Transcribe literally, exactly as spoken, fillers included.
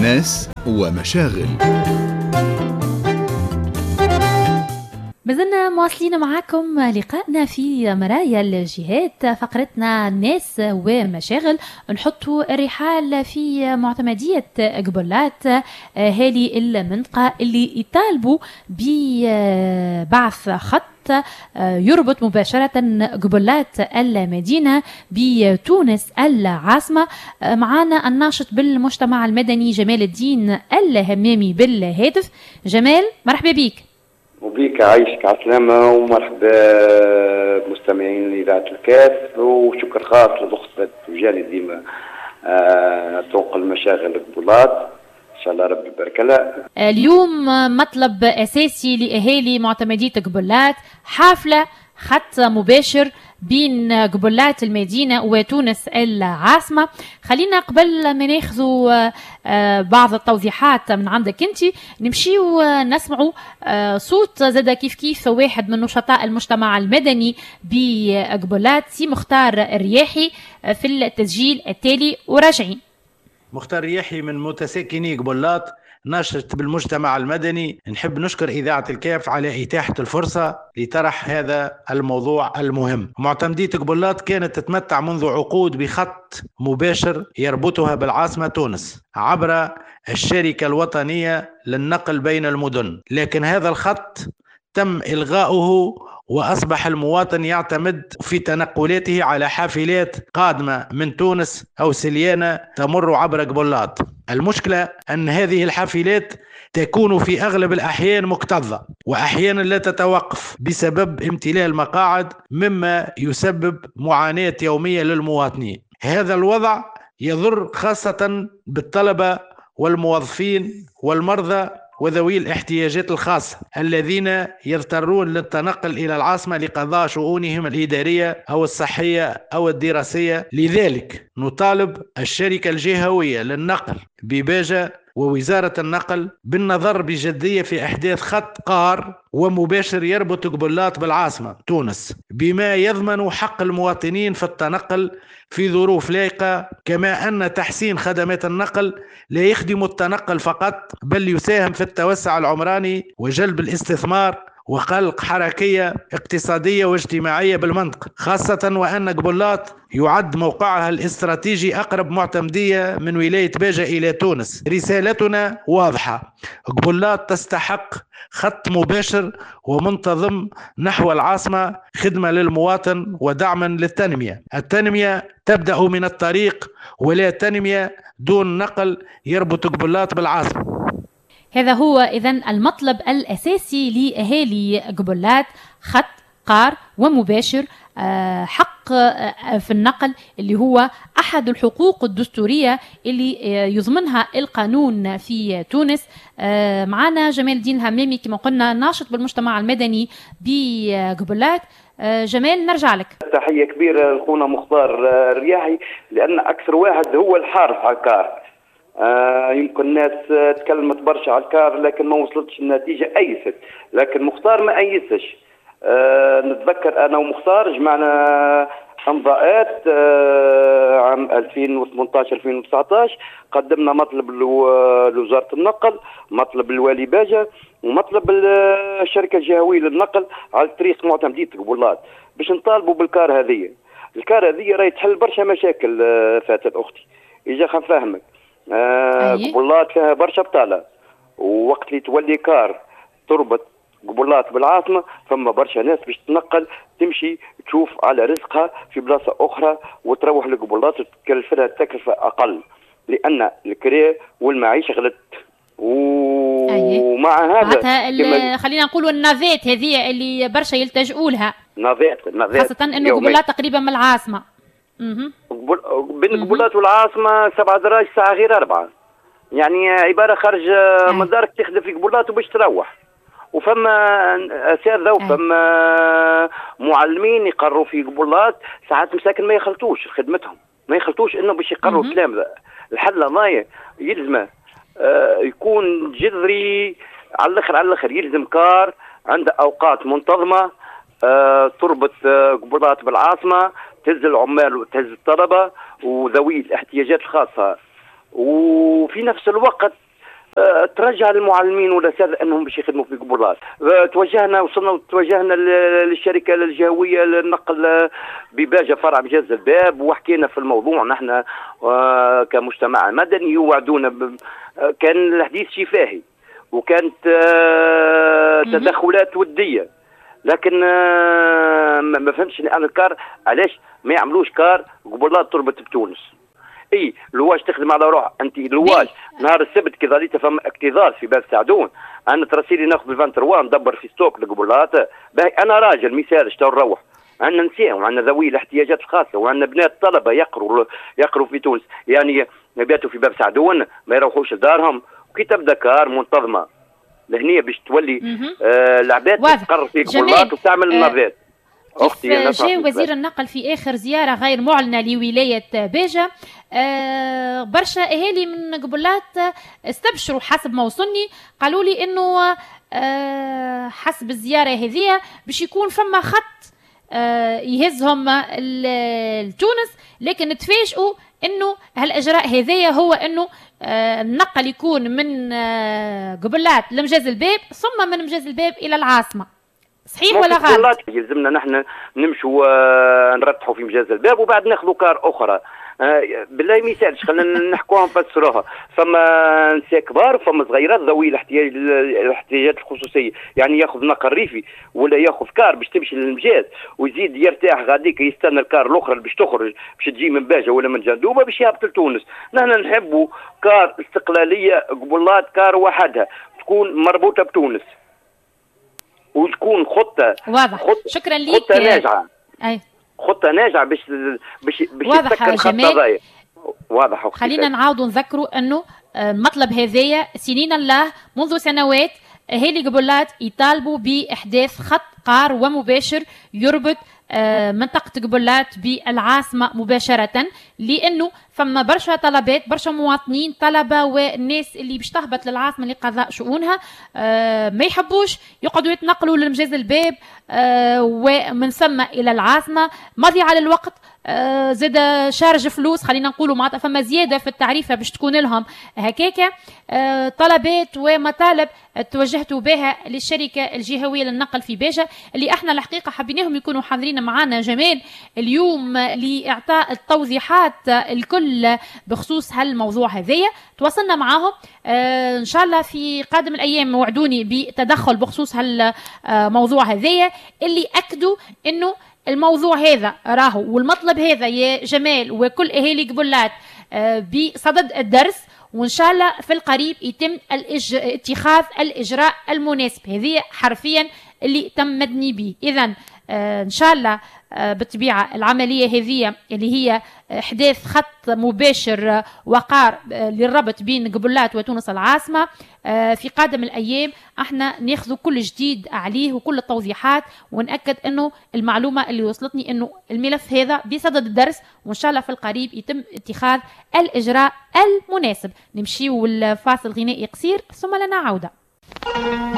ناس ومشاغل. مازلنا مواصلين معكم لقائنا في مرايا الجهات، فقرتنا ناس ومشاغل. نحطوا الرحال في معتمدية قبلات هالي المنطقة اللي يطالبوا ببعث خط يربط مباشرة قبلات المدينة بتونس العاصمة. معانا الناشط بالمجتمع المدني جمال الدين الهمامي بالهاتف. جمال، مرحبا بك. وبيك عايشك على السلامة، ومرحبا بمستمعين إذاعة الكاف، وشكر خاص للأخت تجاني ديما آه تنقل مشاغل قبلات إن شاء الله ربي يبارك لها. اليوم مطلب أساسي لأهالي معتمدية قبلات حافلة خط مباشر بين قبلات المدينة وتونس العاصمة. خلينا قبل ما ناخذوا بعض التوضيحات من عندك انت نمشيو نسمعوا صوت زاد كيف كيف واحد من نشطاء المجتمع المدني بقبلات، سي مختار الرياحي، في التسجيل التالي وراجعين. مختار الرياحي من متساكني قبلات، ناشط بالمجتمع المدني. نحب نشكر إذاعة الكاف على إتاحة الفرصة لطرح هذا الموضوع المهم. معتمدية قبلات كانت تتمتع منذ عقود بخط مباشر يربطها بالعاصمة تونس عبر الشركة الوطنية للنقل بين المدن، لكن هذا الخط تم إلغاؤه وأصبح المواطن يعتمد في تنقلاته على حافلات قادمة من تونس أو سليانة تمر عبر قبلات. المشكلة أن هذه الحافلات تكون في أغلب الأحيان مكتظة، وأحيانا لا تتوقف بسبب امتلاء المقاعد، مما يسبب معاناة يومية للمواطنين. هذا الوضع يضر خاصة بالطلبة والموظفين والمرضى وذوي الاحتياجات الخاصة الذين يضطرون للتنقل إلى العاصمة لقضاء شؤونهم الإدارية أو الصحية أو الدراسية. لذلك نطالب الشركة الجهوية للنقل بباجة ووزارة النقل بالنظر بجدية في إحداث خط قار ومباشر يربط قبلات بالعاصمة تونس، بما يضمن حق المواطنين في التنقل في ظروف لائقة، كما أن تحسين خدمات النقل لا يخدم التنقل فقط، بل يساهم في التوسع العمراني وجلب الاستثمار وخلق حركية اقتصادية واجتماعية بالمنطقة، خاصة وأن قبلات يعد موقعها الاستراتيجي أقرب معتمدية من ولاية باجة إلى تونس. رسالتنا واضحة: قبلات تستحق خط مباشر ومنتظم نحو العاصمة، خدمة للمواطن ودعما للتنمية. التنمية تبدأ من الطريق، ولا تنمية دون نقل يربط قبلات بالعاصمة. هذا هو إذن المطلب الأساسي لأهالي قبلات، خط قار ومباشر، حق في النقل اللي هو أحد الحقوق الدستورية اللي يضمنها القانون في تونس. معنا جمال الدين الهمامي كما قلنا ناشط بالمجتمع المدني بقبلات. جمال، نرجع لك. تحية كبيرة لأخونا مختار الرياحي، لأن أكثر واحد هو الحارس على الكار. آه يمكن الناس تكلمت برشا على الكار لكن ما وصلتش النتيجة، أيست، لكن مختار ما أيسش. آه نتذكر أنا ومختار جمعنا امضاءات آه عام ألفين وثمانية عشر ألفين وتسعة عشر، قدمنا مطلب لوزارة النقل، مطلب الوالي باجة، ومطلب الشركة الجهوية للنقل على طريق معتمدية قبلات باش نطالبوا بالكار هذه. الكار هذه راهي تحل برشا مشاكل. آه فاتت أختي إجا خنفهمك. آه قبلات فيها برشا بطالة، ووقت اللي تولي كار تربط قبلات بالعاصمة فما برشا ناس باش تنقل تمشي تشوف على رزقها في بلاصة أخرى وتروح لقبلات وتكلف لها تكلفة أقل، لأن الكرا والمعيشة غلت. ومع هذا خلينا نقولوا النافات هذه اللي برشا يلتجؤوا لها، نافات نافات خاصة إنه قبلات تقريبا من العاصمة. بين قبلات والعاصمة سبعة دراج ساعة غير أربعة، يعني عبارة خارج من دارك تخدم في قبلات وباش تروح. وفما أساتذة وفما معلمين يقروا في قبلات، ساعات مساكن ما يخلطوش خدمتهم، ما يخلطوش إنه باش يقروا الكلام ذا. الحل ضايع، يلزمه آه يكون جذري على الآخر على الآخر. يلزم كار عنده أوقات منتظمة آه تربط آه قبلات بالعاصمة، تهز العمال وتهز الطلبة وذوي الاحتياجات الخاصة وفي نفس الوقت أه ترجع المعلمين والاساتذه انهم باش يخدموا في قبولات. أه توجهنا وصلنا توجهنا للشركه الجهويه للنقل بباجه فرع مجاز الباب، وحكينا في الموضوع نحن أه كمجتمع مدني، يوعدونا كان الحديث شفاهي وكانت أه تدخلات وديه، لكن أه ما فهمتش انا الكار علاش ما يعملوش كار قبولات تربط بتونس. اي لواج تخدم على روح انت لواج نهار السبت كي ظليت فما اكتظاظ في باب سعدون، انا ترسيلي ناخذ الفانتروان ندبر في ستوك القبولات. باهي انا راجل مثال تو نروح عندنا نساء وعندنا ذوي الاحتياجات الخاصه وعندنا بنات طلبه يقروا يقروا في تونس، يعني يباتوا في باب سعدون ما يروحوش لدارهم، وكي تبدا كار منتظمه لهنيه باش تولي آه العباد تقرر في قبولات وتعمل آه نظافات. كيف جاء وزير النقل في آخر زيارة غير معلنة لولاية باجة، آه برشا أهالي من قبلات استبشروا حسب ما وصلني، قالوا لي إنه آه حسب الزيارة هذه باش يكون فما خط آه يهزهم لتونس، لكن تفاجئوا إنه هالإجراء هذايا هو إنه آه النقل يكون من آه قبلات لمجاز الباب ثم من مجاز الباب إلى العاصمة. صحيح ولا غلط؟ يلزمنا نحن نمشوا آه نرتحوا في مجاز الباب وبعد ناخذوا كار اخرى. آه بالله ما يسالش خلينا نحكوها نفسروها. فما نساء كبار وفما صغيرات ذوي الاحتياج الاحتياجات الخصوصيه، يعني ياخذ نقل ريفي ولا ياخذ كار باش تمشي للمجاز ويزيد يرتاح غاديك يستنى الكار الاخرى اللي باش تخرج باش تجي من باجه ولا من جندوبه باش يهبط لتونس. نحن نحبوا كار استقلاليه قبلات كار وحدها تكون مربوطه بتونس وتكون خطه واضح. خطة شكرا ليك. خطه ناجعه. اي خطه ناجعه باش باش باش واضح جمال. واضح. خلينا نعاودوا نذكروا انه المطلب هذايا سنين الله منذ سنوات اهالي قبلات يطالبوا باحداث خط قار ومباشر يربط منطقة قبلات بالعاصمة مباشرة، لأنه فما برشا طلبات برشا مواطنين طلبة والناس اللي باش تهبط للعاصمة لقضاء شؤونها ما يحبوش يقعدوا يتنقلوا لمجاز الباب ومن ثم إلى العاصمة، مضيعة للوقت، زاد شارج فلوس، خلينا نقولوا معناتها فما زيادة في التعريفة باش تكون لهم هكاكا. طلبات ومطالب توجهتوا بها للشركة الجهوية للنقل في باجة اللي احنا الحقيقة حبيناهم يكونوا حاضرين معنا جمال اليوم لإعطاء التوضيحات الكل بخصوص هالموضوع هذايا. تواصلنا معاهم آه إن شاء الله في قادم الأيام، وعدوني بتدخل بخصوص هالموضوع هذايا اللي أكدوا إنه الموضوع هذا راهو والمطلب هذا يا جمال وكل أهالي قبلات آه بصدد الدرس، وإن شاء الله في القريب يتم الإج... اتخاذ الإجراء المناسب. هذه حرفيا اللي تم مدني به. إذن آه إن شاء الله آه بالطبيعة العملية هذه اللي هي إحداث خط مباشر وقار آه للربط بين قبلات وتونس العاصمة آه في قادم الأيام احنا ناخذ كل جديد عليه وكل التوضيحات، ونأكد أنه المعلومة اللي وصلتني أنه الملف هذا بصدد الدرس، وإن شاء الله في القريب يتم اتخاذ الإجراء المناسب. نمشي والفاصل غنائي قصير ثم لنا عودة.